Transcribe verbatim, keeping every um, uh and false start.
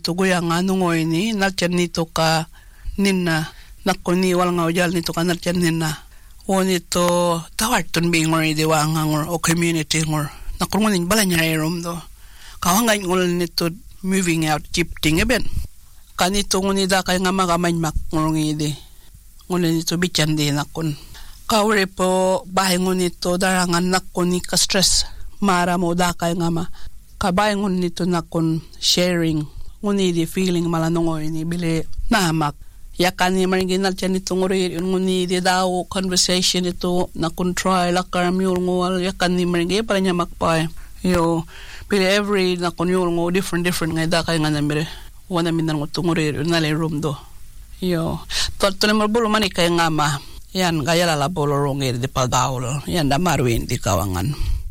nito guyang anungoy ni nalchan nito ka ninna nakko ni wal nga ujal nito ka nalchan ninna o nito tawarton bingor diwa ngor o community ngor nakurungunin balanya rom do kawangay ngol nito moving out shifting eben kanito nguni da kay nga magamay mak ngorong idi ngol nito bichan di nakon kawre po bahay ngunito darangan nakon ni ka stress mara mo da kay nga ma kabay ngunito nakon sharing nguni di feeling malanongoy ni bili namak yakan ni maringinal chan ito nguri nguni di daw conversation ito nakon try lakar myul ngwal yakan ni maringi para niya makpay yo bili every nakon yul ngo different different ngay da kay nga namire wana minan ngo tunguri nalay room do yo tot to naman bulo manikay nga ma yan gaya lalabolo rongi di padawlo yan da marwin di kawangan